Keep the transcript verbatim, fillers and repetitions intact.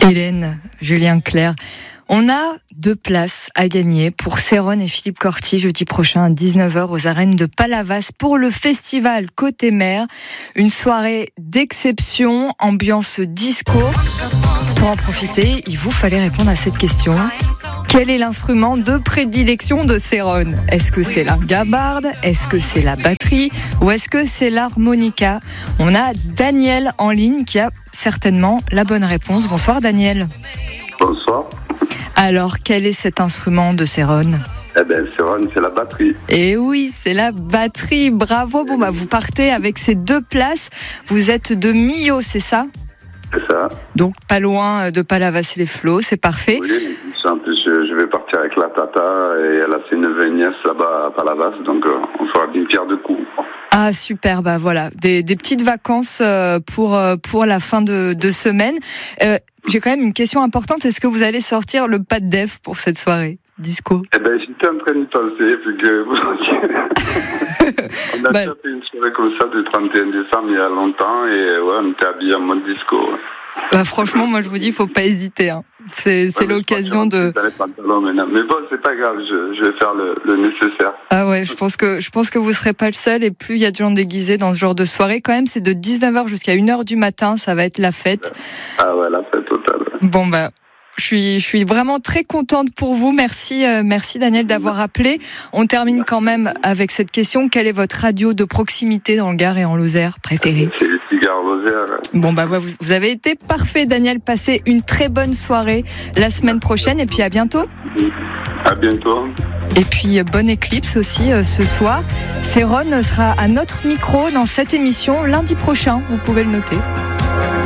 Hélène, Julien Clerc. On a deux places à gagner pour Céron et Philippe Corti jeudi prochain à dix-neuf heures aux arènes de Palavas pour le festival Côté Mer. Une soirée d'exception, ambiance disco. Pour en profiter, il vous fallait répondre à cette question. Quel est l'instrument de prédilection de Céron ? Est-ce que c'est la gabarde ? Est-ce que c'est la batterie ? Ou est-ce que c'est l'harmonica ? On a Daniel en ligne qui a certainement la bonne réponse. Bonsoir Daniel. Bonsoir. Alors, quel est cet instrument de Céron ? Eh bien, Céron, c'est la batterie. Et oui, c'est la batterie. Bravo. Bon, bah, vous partez avec ces deux places. Vous êtes de Millau, c'est ça ? C'est ça. Donc, pas loin de Palavas-les-Flots, c'est parfait. Oui, en plus, je, je vais partir avec la tata et elle a ses neveux et nièces là-bas à Palavas, donc euh, on fera une pierre de coups. Ah, super, bah voilà, des, des petites vacances euh, pour, euh, pour la fin de, de semaine. Euh, j'ai quand même une question importante, est-ce que vous allez sortir le pas de def pour cette soirée disco ? Eh ben, j'étais en train de penser, vu que on a bah... déjà fait une soirée comme ça du trente et un décembre il y a longtemps, et ouais, on était habillés en mode disco. Bah, franchement, moi je vous dis, il faut pas hésiter. Hein. C'est, c'est ouais, l'occasion de. Mais bon, c'est pas grave, je, je vais faire le, le nécessaire. Ah ouais, je pense que je pense que vous serez pas le seul. Et plus il y a de gens déguisés dans ce genre de soirée, quand même, c'est de dix-neuf heures jusqu'à une heure du matin, ça va être la fête. Ah ouais, la fête totale. Bon bah. Je suis, je suis vraiment très contente pour vous. Merci, euh, merci Daniel d'avoir appelé. On termine quand même avec cette question. Quelle est votre radio de proximité dans le Gard et en Lozère préférée ? C'est les cigares Lozère. Bon bah vous, vous avez été parfait Daniel. Passez une très bonne soirée la semaine prochaine et puis à bientôt. À bientôt. Et puis bonne éclipse aussi euh, ce soir. Céron sera à notre micro dans cette émission lundi prochain. Vous pouvez le noter.